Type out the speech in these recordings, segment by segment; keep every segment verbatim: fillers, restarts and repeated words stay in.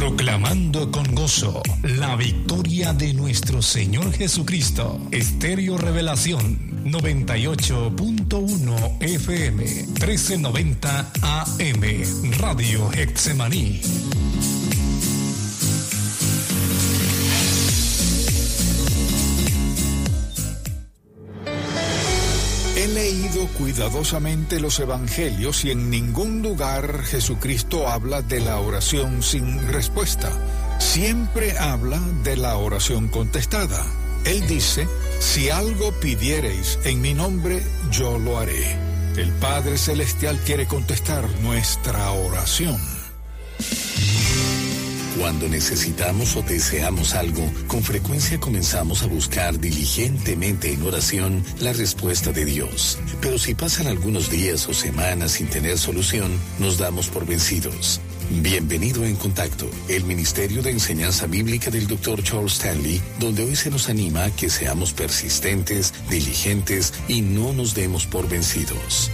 Proclamando con gozo la victoria de nuestro Señor Jesucristo. Estéreo Revelación noventa y ocho punto uno F M, trece noventa A M, Radio Getsemaní. He leído cuidadosamente los evangelios y en ningún lugar Jesucristo habla de la oración sin respuesta. Siempre habla de la oración contestada. Él dice, si algo pidiereis en mi nombre, yo lo haré. El Padre Celestial quiere contestar nuestra oración. Cuando necesitamos o deseamos algo, con frecuencia comenzamos a buscar diligentemente en oración la respuesta de Dios. Pero si pasan algunos días o semanas sin tener solución, nos damos por vencidos. Bienvenido en Contacto, el Ministerio de Enseñanza Bíblica del doctor Charles Stanley, donde hoy se nos anima a que seamos persistentes, diligentes y no nos demos por vencidos.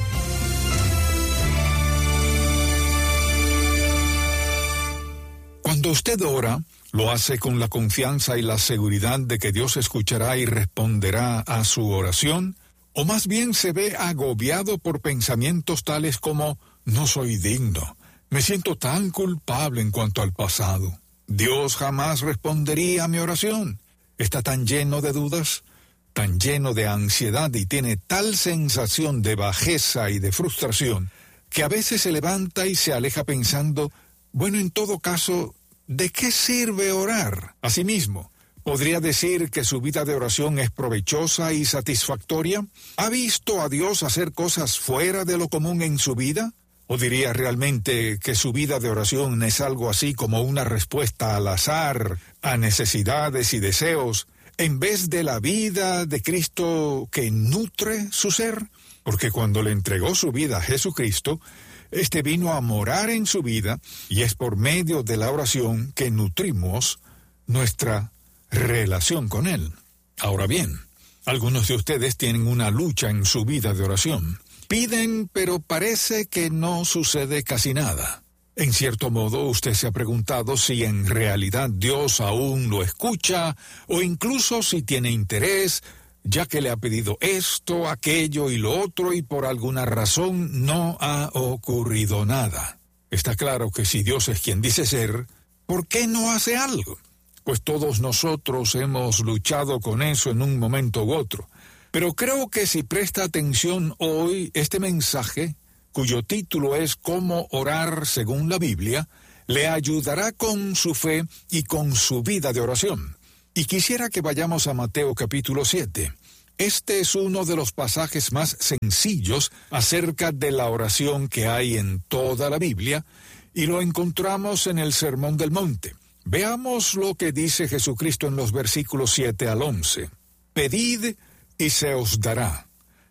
Cuando usted ora, lo hace con la confianza y la seguridad de que Dios escuchará y responderá a su oración, o más bien se ve agobiado por pensamientos tales como, no soy digno, me siento tan culpable en cuanto al pasado, Dios jamás respondería a mi oración. Está tan lleno de dudas, tan lleno de ansiedad y tiene tal sensación de bajeza y de frustración, que a veces se levanta y se aleja pensando, bueno, en todo caso, ¿de qué sirve orar? Asimismo, ¿podría decir que su vida de oración es provechosa y satisfactoria? ¿Ha visto a Dios hacer cosas fuera de lo común en su vida? ¿O diría realmente que su vida de oración es algo así como una respuesta al azar, a necesidades y deseos, en vez de la vida de Cristo que nutre su ser? Porque cuando le entregó su vida a Jesucristo, Este vino a morar en su vida y es por medio de la oración que nutrimos nuestra relación con Él. Ahora bien, algunos de ustedes tienen una lucha en su vida de oración. Piden, pero parece que no sucede casi nada. En cierto modo, usted se ha preguntado si en realidad Dios aún lo escucha o incluso si tiene interés, ya que le ha pedido esto, aquello y lo otro y por alguna razón no ha ocurrido nada. Está claro que si Dios es quien dice ser, ¿por qué no hace algo? Pues todos nosotros hemos luchado con eso en un momento u otro. Pero creo que si presta atención hoy, este mensaje, cuyo título es Cómo orar según la Biblia, le ayudará con su fe y con su vida de oración. Y quisiera que vayamos a Mateo capítulo siete. Este es uno de los pasajes más sencillos acerca de la oración que hay en toda la Biblia, y lo encontramos en el Sermón del Monte. Veamos lo que dice Jesucristo en los versículos siete al once. Pedid y se os dará,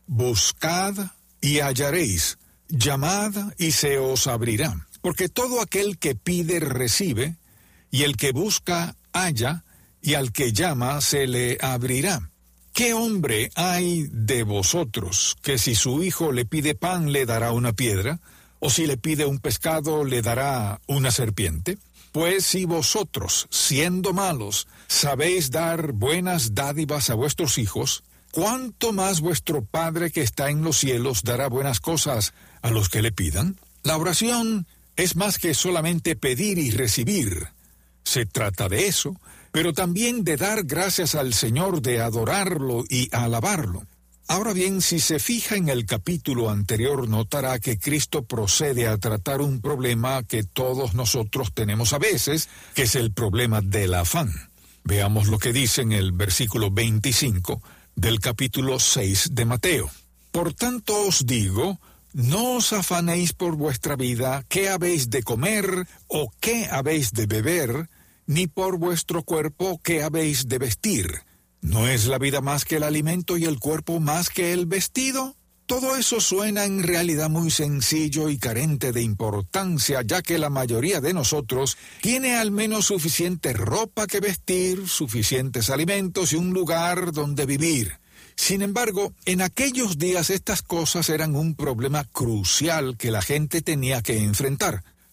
buscad y hallaréis, llamad y se os abrirá. Porque todo aquel que pide recibe, y el que busca halla, y al que llama se le abrirá. ¿Qué hombre hay de vosotros que si su hijo le pide pan le dará una piedra, o si le pide un pescado le dará una serpiente? Pues si vosotros, siendo malos, sabéis dar buenas dádivas a vuestros hijos, ¿cuánto más vuestro Padre que está en los cielos dará buenas cosas a los que le pidan? La oración es más que solamente pedir y recibir. Se trata de eso, pero también de dar gracias al Señor, de adorarlo y alabarlo. Ahora bien, si se fija en el capítulo anterior, notará que Cristo procede a tratar un problema que todos nosotros tenemos a veces, que es el problema del afán. Veamos lo que dice en el versículo veinticinco del capítulo seis de Mateo. Por tanto os digo, no os afanéis por vuestra vida, qué habéis de comer o qué habéis de beber, ni por vuestro cuerpo qué habéis de vestir. ¿No es la vida más que el alimento y el cuerpo más que el vestido? Todo eso suena en realidad muy sencillo y carente de importancia, ya que la mayoría de nosotros tiene al menos suficiente ropa que vestir, suficientes alimentos y un lugar donde vivir. Sin embargo, en aquellos días estas cosas eran un problema crucial que la gente tenía que enfrentar.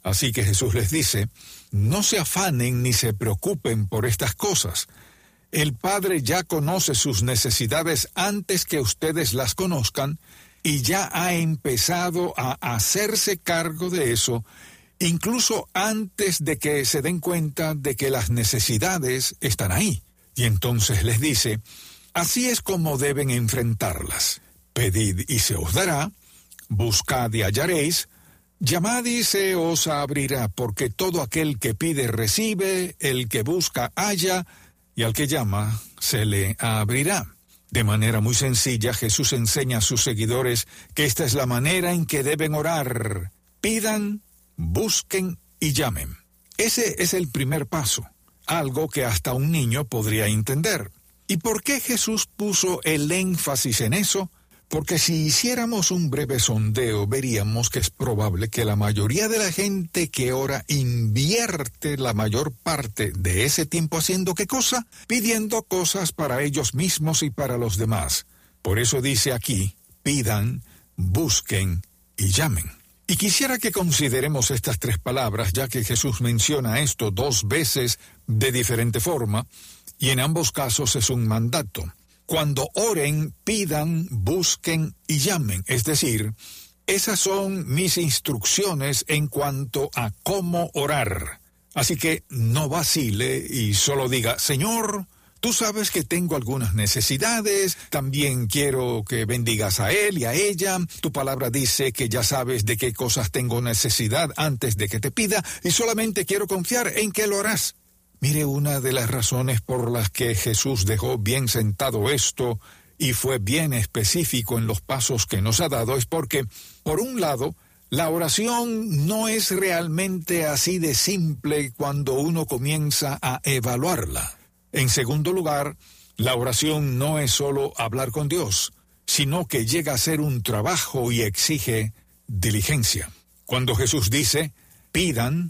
Así que Jesús les dice, no se afanen ni se preocupen por estas cosas. El Padre ya conoce sus necesidades antes que ustedes las conozcan y ya ha empezado a hacerse cargo de eso, incluso antes de que se den cuenta de que las necesidades están ahí. Y entonces les dice, así es como deben enfrentarlas. Pedid y se os dará, buscad y hallaréis, llamad y se os abrirá, porque todo aquel que pide recibe, el que busca halla, y al que llama se le abrirá. De manera muy sencilla, Jesús enseña a sus seguidores que esta es la manera en que deben orar. Pidan, busquen y llamen. Ese es el primer paso, algo que hasta un niño podría entender. ¿Y por qué Jesús puso el énfasis en eso? Porque si hiciéramos un breve sondeo, veríamos que es probable que la mayoría de la gente que ora invierte la mayor parte de ese tiempo haciendo ¿qué cosa? Pidiendo cosas para ellos mismos y para los demás. Por eso dice aquí, pidan, busquen y llamen. Y quisiera que consideremos estas tres palabras, ya que Jesús menciona esto dos veces de diferente forma, y en ambos casos es un mandato. Cuando oren, pidan, busquen y llamen. Es decir, esas son mis instrucciones en cuanto a cómo orar. Así que no vacile y solo diga, Señor, tú sabes que tengo algunas necesidades, también quiero que bendigas a él y a ella. Tu palabra dice que ya sabes de qué cosas tengo necesidad antes de que te pida y solamente quiero confiar en que lo harás. Mire, una de las razones por las que Jesús dejó bien sentado esto y fue bien específico en los pasos que nos ha dado es porque, por un lado, la oración no es realmente así de simple cuando uno comienza a evaluarla. En segundo lugar, la oración no es solo hablar con Dios, sino que llega a ser un trabajo y exige diligencia. Cuando Jesús dice, pidan,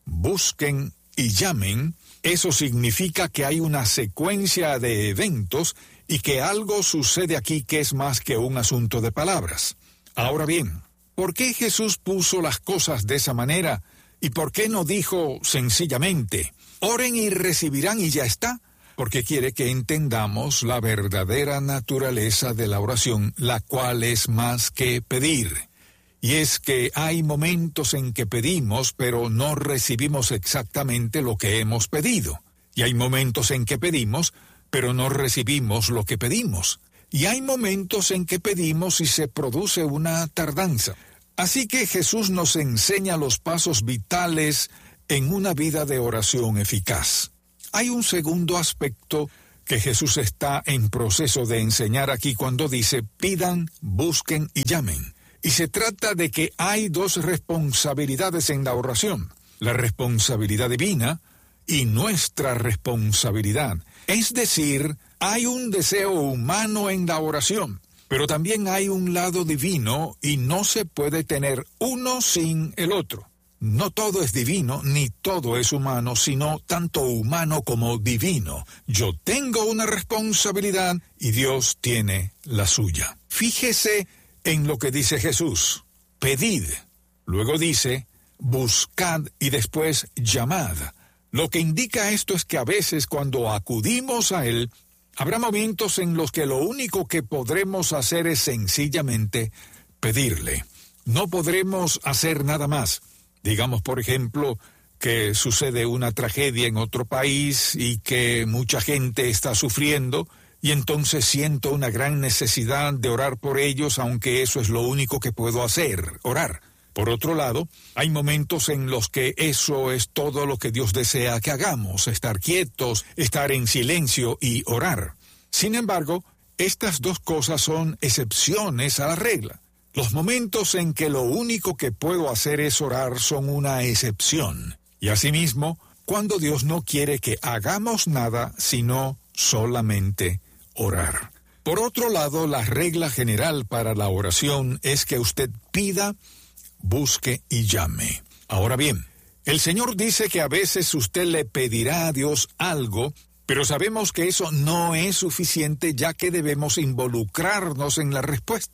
busquen y llamen, eso significa que hay una secuencia de eventos y que algo sucede aquí que es más que un asunto de palabras. Ahora bien, ¿por qué Jesús puso las cosas de esa manera? ¿Y por qué no dijo sencillamente, oren y recibirán y ya está? Porque quiere que entendamos la verdadera naturaleza de la oración, la cual es más que pedir. Y es que hay momentos en que pedimos, pero no recibimos exactamente lo que hemos pedido. Y hay momentos en que pedimos, pero no recibimos lo que pedimos. Y hay momentos en que pedimos y se produce una tardanza. Así que Jesús nos enseña los pasos vitales en una vida de oración eficaz. Hay un segundo aspecto que Jesús está en proceso de enseñar aquí cuando dice, pidan, busquen y llamen. Y se trata de que hay dos responsabilidades en la oración, la responsabilidad divina y nuestra responsabilidad. Es decir, hay un deseo humano en la oración, pero también hay un lado divino y no se puede tener uno sin el otro. No todo es divino ni todo es humano, sino tanto humano como divino. Yo tengo una responsabilidad y Dios tiene la suya. Fíjese en lo que dice Jesús, pedid. Luego dice, buscad y después llamad. Lo que indica esto es que a veces cuando acudimos a Él, habrá momentos en los que lo único que podremos hacer es sencillamente pedirle. No podremos hacer nada más. Digamos, por ejemplo, que sucede una tragedia en otro país y que mucha gente está sufriendo, y entonces siento una gran necesidad de orar por ellos, aunque eso es lo único que puedo hacer, orar. Por otro lado, hay momentos en los que eso es todo lo que Dios desea que hagamos, estar quietos, estar en silencio y orar. Sin embargo, estas dos cosas son excepciones a la regla. Los momentos en que lo único que puedo hacer es orar son una excepción. Y asimismo, cuando Dios no quiere que hagamos nada, sino solamente orar. Por otro lado, la regla general para la oración es que usted pida, busque y llame. Ahora bien, el Señor dice que a veces usted le pedirá a Dios algo, pero sabemos que eso no es suficiente ya que debemos involucrarnos en la respuesta.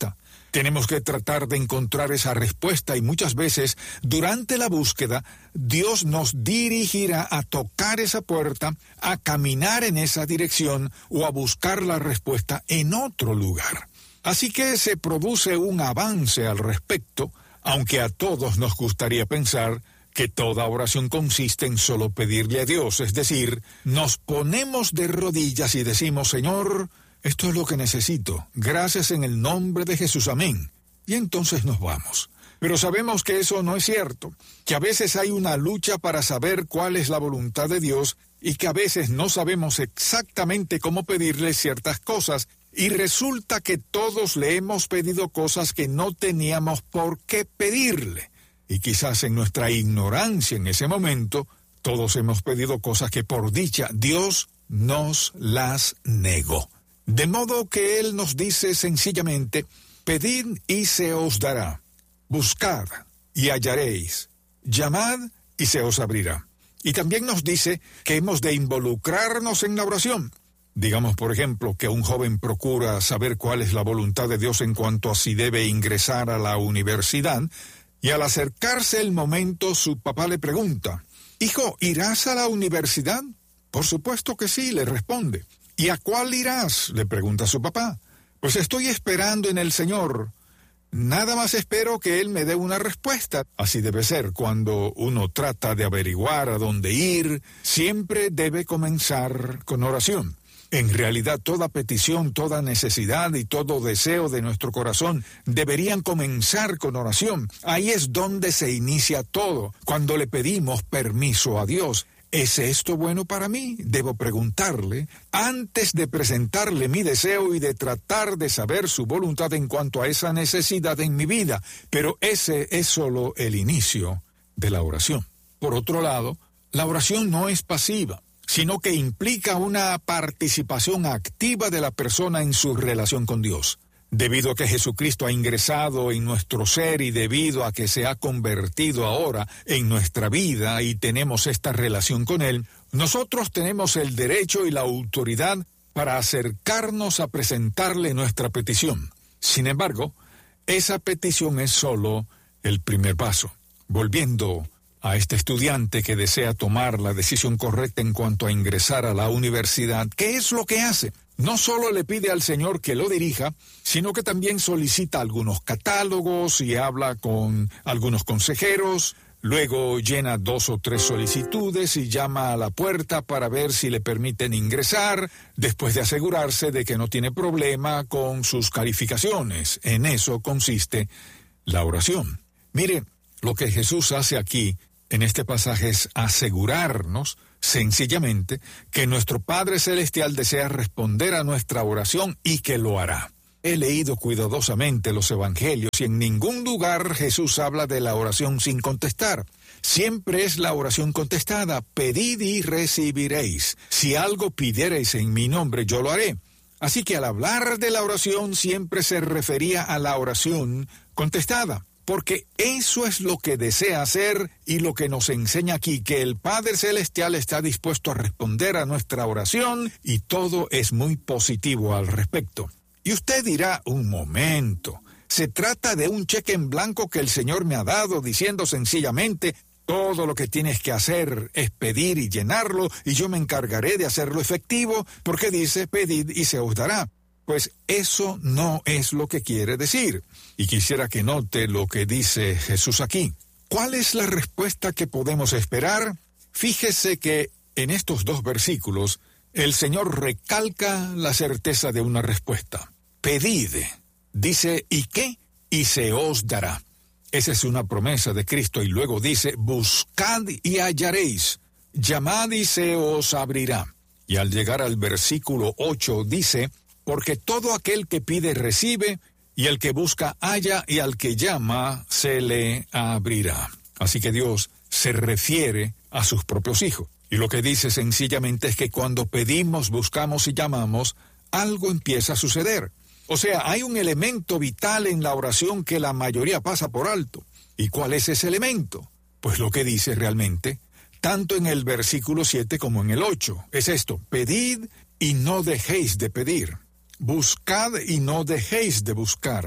Tenemos que tratar de encontrar esa respuesta y muchas veces, durante la búsqueda, Dios nos dirigirá a tocar esa puerta, a caminar en esa dirección o a buscar la respuesta en otro lugar. Así que se produce un avance al respecto, aunque a todos nos gustaría pensar que toda oración consiste en solo pedirle a Dios, es decir, nos ponemos de rodillas y decimos, Señor, esto es lo que necesito, gracias en el nombre de Jesús, amén. Y entonces nos vamos. Pero sabemos que eso no es cierto, que a veces hay una lucha para saber cuál es la voluntad de Dios y que a veces no sabemos exactamente cómo pedirle ciertas cosas y resulta que todos le hemos pedido cosas que no teníamos por qué pedirle. Y quizás en nuestra ignorancia en ese momento, todos hemos pedido cosas que por dicha Dios nos las negó. De modo que Él nos dice sencillamente, pedid y se os dará, buscad y hallaréis, llamad y se os abrirá. Y también nos dice que hemos de involucrarnos en la oración. Digamos, por ejemplo, que un joven procura saber cuál es la voluntad de Dios en cuanto a si debe ingresar a la universidad, y al acercarse el momento su papá le pregunta, «Hijo, ¿irás a la universidad?» «Por supuesto que sí», le responde. «¿Y a cuál irás?», le pregunta su papá. «Pues estoy esperando en el Señor. Nada más espero que Él me dé una respuesta». Así debe ser cuando uno trata de averiguar a dónde ir, siempre debe comenzar con oración. En realidad, toda petición, toda necesidad y todo deseo de nuestro corazón deberían comenzar con oración. Ahí es donde se inicia todo, cuando le pedimos permiso a Dios. ¿Es esto bueno para mí?, debo preguntarle, antes de presentarle mi deseo y de tratar de saber su voluntad en cuanto a esa necesidad en mi vida. Pero ese es solo el inicio de la oración. Por otro lado, la oración no es pasiva, sino que implica una participación activa de la persona en su relación con Dios. Debido a que Jesucristo ha ingresado en nuestro ser y debido a que se ha convertido ahora en nuestra vida y tenemos esta relación con Él, nosotros tenemos el derecho y la autoridad para acercarnos a presentarle nuestra petición. Sin embargo, esa petición es solo el primer paso. Volviendo a este estudiante que desea tomar la decisión correcta en cuanto a ingresar a la universidad, ¿qué es lo que hace? No solo le pide al Señor que lo dirija, sino que también solicita algunos catálogos y habla con algunos consejeros, luego llena dos o tres solicitudes y llama a la puerta para ver si le permiten ingresar, después de asegurarse de que no tiene problema con sus calificaciones. En eso consiste la oración. Mire, lo que Jesús hace aquí en este pasaje es asegurarnos, sencillamente, que nuestro Padre Celestial desea responder a nuestra oración y que lo hará. He leído cuidadosamente los evangelios y en ningún lugar Jesús habla de la oración sin contestar. Siempre es la oración contestada, pedid y recibiréis. Si algo pidiereis en mi nombre, yo lo haré. Así que al hablar de la oración siempre se refería a la oración contestada. Porque eso es lo que desea hacer y lo que nos enseña aquí, que el Padre Celestial está dispuesto a responder a nuestra oración y todo es muy positivo al respecto. Y usted dirá, un momento, se trata de un cheque en blanco que el Señor me ha dado diciendo sencillamente, todo lo que tienes que hacer es pedir y llenarlo y yo me encargaré de hacerlo efectivo porque dice, pedid y se os dará. Pues eso no es lo que quiere decir. Y quisiera que note lo que dice Jesús aquí. ¿Cuál es la respuesta que podemos esperar? Fíjese que en estos dos versículos el Señor recalca la certeza de una respuesta. Pedid, dice, ¿y qué? Y se os dará. Esa es una promesa de Cristo y luego dice, buscad y hallaréis, llamad y se os abrirá. Y al llegar al versículo ocho dice, porque todo aquel que pide recibe, y el que busca halla, y al que llama se le abrirá. Así que Dios se refiere a sus propios hijos. Y lo que dice sencillamente es que cuando pedimos, buscamos y llamamos, algo empieza a suceder. O sea, hay un elemento vital en la oración que la mayoría pasa por alto. ¿Y cuál es ese elemento? Pues lo que dice realmente, tanto en el versículo siete como en el ocho, es esto, pedid y no dejéis de pedir. Buscad y no dejéis de buscar.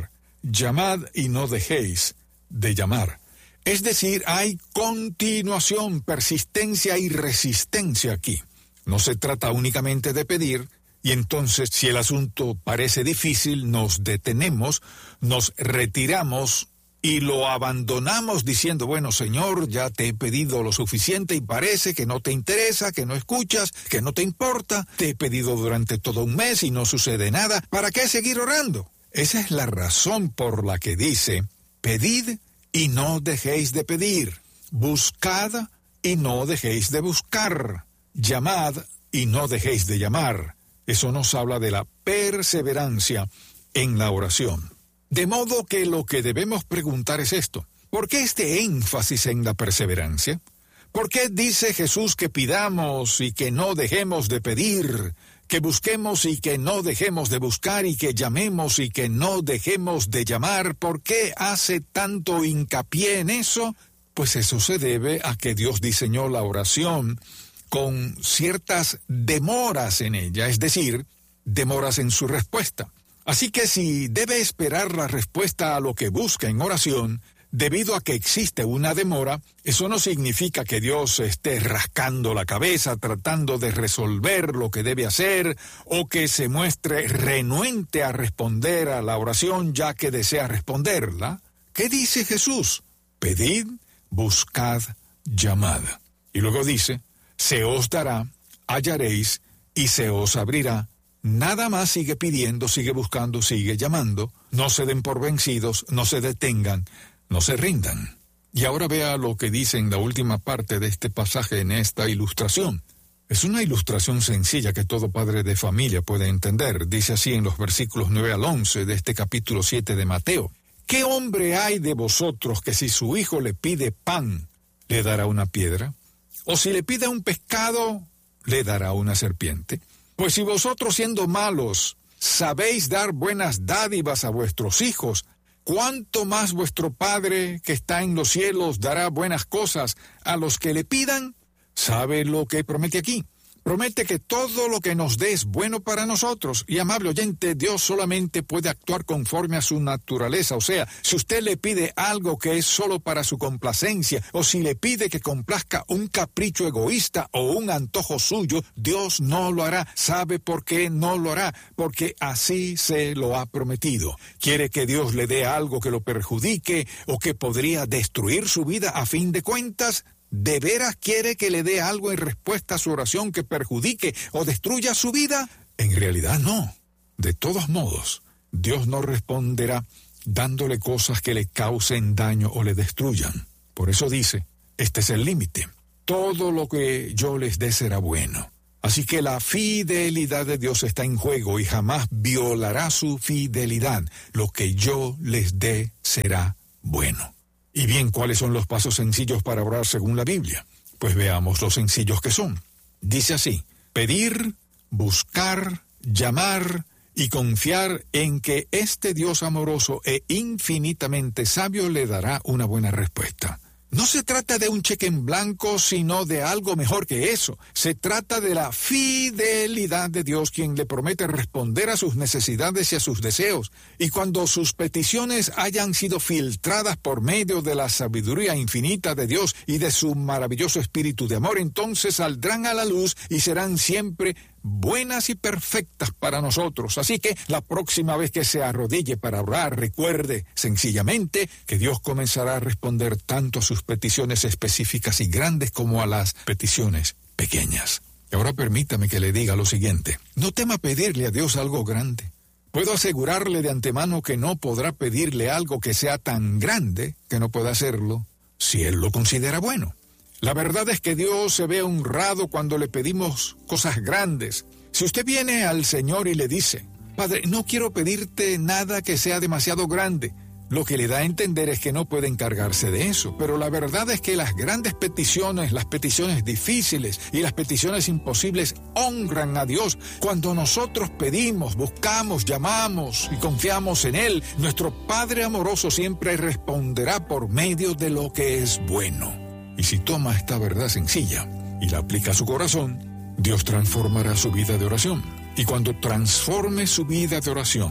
llamad y no dejéis de llamar. Es decir, hay continuación, persistencia y resistencia aquí. No se trata únicamente de pedir, y entonces si el asunto parece difícil, nos detenemos, nos retiramos y lo abandonamos diciendo, bueno, Señor, ya te he pedido lo suficiente y parece que no te interesa, que no escuchas, que no te importa. Te he pedido durante todo un mes y no sucede nada. ¿Para qué seguir orando? Esa es la razón por la que dice, pedid y no dejéis de pedir, buscad y no dejéis de buscar, llamad y no dejéis de llamar. Eso nos habla de la perseverancia en la oración. De modo que lo que debemos preguntar es esto, ¿por qué este énfasis en la perseverancia? ¿Por qué dice Jesús que pidamos y que no dejemos de pedir, que busquemos y que no dejemos de buscar y que llamemos y que no dejemos de llamar? ¿Por qué hace tanto hincapié en eso? Pues eso se debe a que Dios diseñó la oración con ciertas demoras en ella, es decir, demoras en su respuesta. Así que si debe esperar la respuesta a lo que busca en oración, debido a que existe una demora, eso no significa que Dios esté rascando la cabeza tratando de resolver lo que debe hacer o que se muestre renuente a responder a la oración ya que desea responderla. ¿Qué dice Jesús? Pedid, buscad, llamad. Y luego dice, se os dará, hallaréis y se os abrirá. Nada más sigue pidiendo, sigue buscando, sigue llamando. No se den por vencidos, no se detengan, no se rindan. Y ahora vea lo que dice en la última parte de este pasaje en esta ilustración. Es una ilustración sencilla que todo padre de familia puede entender. Dice así en los versículos nueve al once de este capítulo siete de Mateo. ¿Qué hombre hay de vosotros que si su hijo le pide pan, le dará una piedra? ¿O si le pide un pescado, le dará una serpiente? Pues si vosotros siendo malos sabéis dar buenas dádivas a vuestros hijos, ¿cuánto más vuestro Padre que está en los cielos dará buenas cosas a los que le pidan? ¿Sabe lo que promete aquí? Promete que todo lo que nos dé es bueno para nosotros. Y amable oyente, Dios solamente puede actuar conforme a su naturaleza. O sea, si usted le pide algo que es solo para su complacencia, o si le pide que complazca un capricho egoísta o un antojo suyo, Dios no lo hará. ¿Sabe por qué no lo hará? Porque así se lo ha prometido. ¿Quiere que Dios le dé algo que lo perjudique o que podría destruir su vida a fin de cuentas? ¿De veras quiere que le dé algo en respuesta a su oración que perjudique o destruya su vida? En realidad no. De todos modos, Dios no responderá dándole cosas que le causen daño o le destruyan. Por eso dice, este es el límite. Todo lo que yo les dé será bueno. Así que la fidelidad de Dios está en juego y jamás violará su fidelidad. Lo que yo les dé será bueno. Y bien, ¿cuáles son los pasos sencillos para orar según la Biblia? Pues veamos los sencillos que son. Dice así, pedir, buscar, llamar y confiar en que este Dios amoroso e infinitamente sabio le dará una buena respuesta. No se trata de un cheque en blanco, sino de algo mejor que eso. Se trata de la fidelidad de Dios, quien le promete responder a sus necesidades y a sus deseos. Y cuando sus peticiones hayan sido filtradas por medio de la sabiduría infinita de Dios y de su maravilloso espíritu de amor, entonces saldrán a la luz y serán siempre buenas y perfectas para nosotros. Así que la próxima vez que se arrodille para orar, recuerde sencillamente que Dios comenzará a responder tanto a sus peticiones específicas y grandes como a las peticiones pequeñas. Y ahora permítame que le diga lo siguiente. No tema pedirle a Dios algo grande. Puedo asegurarle de antemano que no podrá pedirle algo que sea tan grande que no pueda hacerlo si Él lo considera bueno. La verdad es que Dios se ve honrado cuando le pedimos cosas grandes. Si usted viene al Señor y le dice, Padre, no quiero pedirte nada que sea demasiado grande, lo que le da a entender es que no puede encargarse de eso. Pero la verdad es que las grandes peticiones, las peticiones difíciles y las peticiones imposibles honran a Dios. Cuando nosotros pedimos, buscamos, llamamos y confiamos en Él, nuestro Padre amoroso siempre responderá por medio de lo que es bueno. Y si toma esta verdad sencilla y la aplica a su corazón, Dios transformará su vida de oración. Y cuando transforme su vida de oración,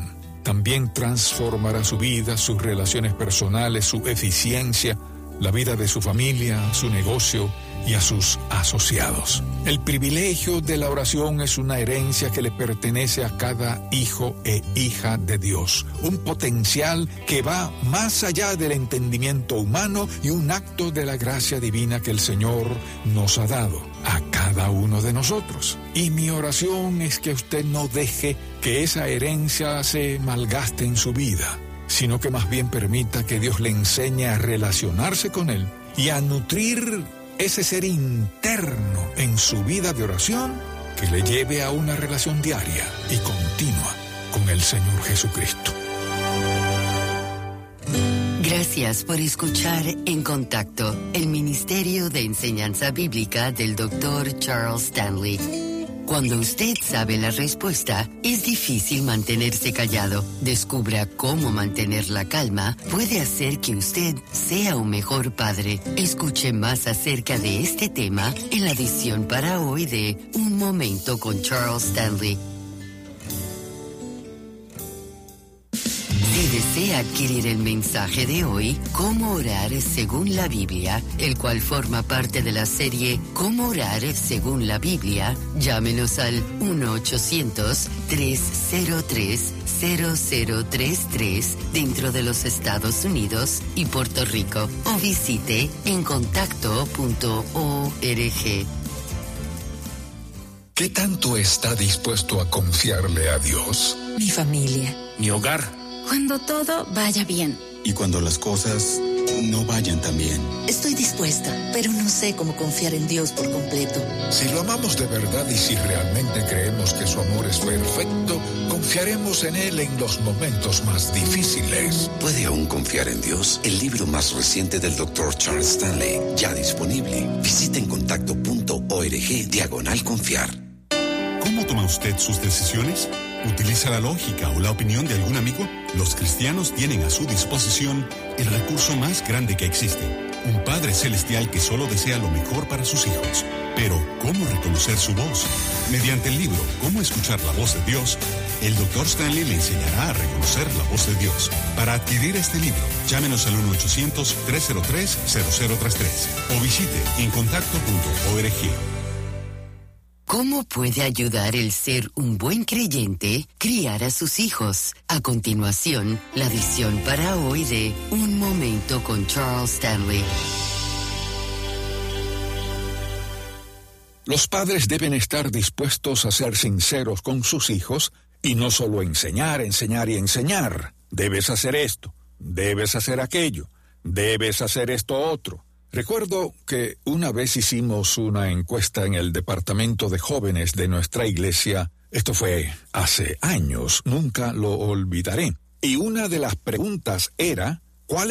También transformará su vida, sus relaciones personales, su eficiencia, la vida de su familia, su negocio y a sus asociados. El privilegio de la oración es una herencia que le pertenece a cada hijo e hija de Dios, un potencial que va más allá del entendimiento humano y un acto de la gracia divina que el Señor nos ha dado a cada uno de nosotros. Y mi oración es que usted no deje que esa herencia se malgaste en su vida, sino que más bien permita que Dios le enseñe a relacionarse con Él y a nutrir ese ser interno en su vida de oración que le lleve a una relación diaria y continua con el Señor Jesucristo. Gracias por escuchar En Contacto, el Ministerio de Enseñanza Bíblica del doctor Charles Stanley. Cuando usted sabe la respuesta, es difícil mantenerse callado. Descubra cómo mantener la calma puede hacer que usted sea un mejor padre. Escuche más acerca de este tema en la edición para hoy de Un Momento con Charles Stanley. Si desea adquirir el mensaje de hoy, Cómo orar según la Biblia, el cual forma parte de la serie Cómo orar según la Biblia, llámenos al uno ochocientos, tres cero tres, cero cero tres tres dentro de los Estados Unidos y Puerto Rico o visite en contacto punto org. ¿Qué tanto está dispuesto a confiarle a Dios? Mi familia. Mi hogar. Cuando todo vaya bien. Y cuando las cosas no vayan tan bien. Estoy dispuesta, pero no sé cómo confiar en Dios por completo. Si lo amamos de verdad y si realmente creemos que su amor es perfecto, confiaremos en Él en los momentos más difíciles. ¿Puede aún confiar en Dios? El libro más reciente del doctor Charles Stanley, ya disponible. Visite en contacto punto org diagonal confiar. ¿Cómo toma usted sus decisiones? ¿Utiliza la lógica o la opinión de algún amigo? Los cristianos tienen a su disposición el recurso más grande que existe, un Padre Celestial que solo desea lo mejor para sus hijos. Pero, ¿cómo reconocer su voz? Mediante el libro Cómo escuchar la voz de Dios, el doctor Stanley le enseñará a reconocer la voz de Dios. Para adquirir este libro, llámenos al uno ochocientos, tres cero tres, cero cero tres tres o visite en contacto punto org. ¿Cómo puede ayudar el ser un buen creyente criar a sus hijos? A continuación, la edición para hoy de Un Momento con Charles Stanley. Los padres deben estar dispuestos a ser sinceros con sus hijos y no solo enseñar, enseñar y enseñar. Debes hacer esto, debes hacer aquello, debes hacer esto otro. Recuerdo que una vez hicimos una encuesta en el departamento de jóvenes de nuestra iglesia. Esto fue hace años, nunca lo olvidaré. Y una de las preguntas era,